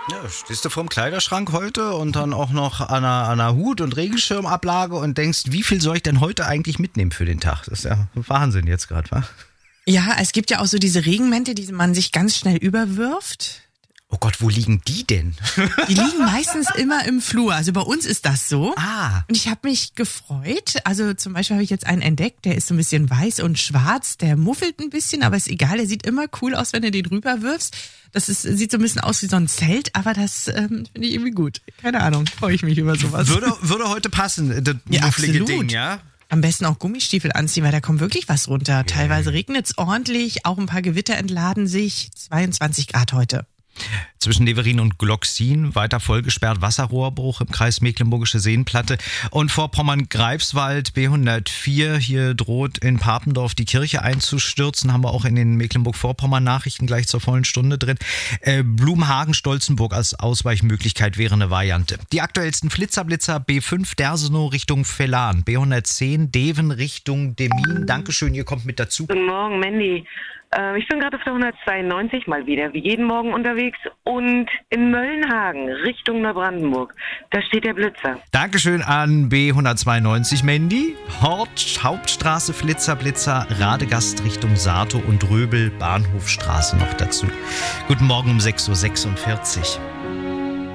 Ja, stehst du vorm Kleiderschrank heute und dann auch noch an einer Hut- und Regenschirmablage und denkst, wie viel soll ich denn heute eigentlich mitnehmen für den Tag? Das ist ja Wahnsinn jetzt gerade, wa? Ja, es gibt ja auch so diese Regenmäntel, die man sich ganz schnell überwirft. Oh Gott, wo liegen die denn? Die liegen meistens immer im Flur. Also bei uns ist das so. Ah. Und ich habe mich gefreut. Also zum Beispiel habe ich jetzt einen entdeckt, der ist so ein bisschen weiß und schwarz. Der muffelt ein bisschen, aber ist egal. Der sieht immer cool aus, wenn du den rüberwirfst. Sieht so ein bisschen aus wie so ein Zelt, aber das finde ich irgendwie gut. Keine Ahnung, freue ich mich über sowas. Würde heute passen, das muffelige Ding, ja? Am besten auch Gummistiefel anziehen, weil da kommt wirklich was runter. Teilweise regnet es ordentlich, auch ein paar Gewitter entladen sich. 22 Grad heute. Zwischen Neverin und Glocksin weiter vollgesperrt, Wasserrohrbruch im Kreis Mecklenburgische Seenplatte. Und vor Pommern-Greifswald B104, hier droht in Papendorf die Kirche einzustürzen, haben wir auch in den Mecklenburg-Vorpommern-Nachrichten gleich zur vollen Stunde drin. Blumhagen-Stolzenburg als Ausweichmöglichkeit wäre eine Variante. Die aktuellsten Flitzer B5 Dersenow Richtung Vellan, B110 Deven Richtung Demmin. Dankeschön, ihr kommt mit dazu. Guten Morgen, Mandy. Ich bin gerade auf der 192 mal wieder, wie jeden Morgen unterwegs und in Möllenhagen Richtung Neubrandenburg. Da steht der Blitzer. Dankeschön an B192 Mandy. Hort, Hauptstraße, Blitzer, Radegast Richtung Sato und Röbel, Bahnhofstraße noch dazu. Guten Morgen um 6.46 Uhr.